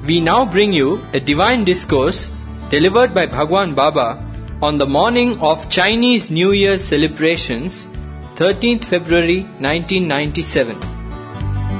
We now bring you a divine discourse delivered by Bhagwan Baba on the morning of Chinese New Year celebrations, 13th February 1997.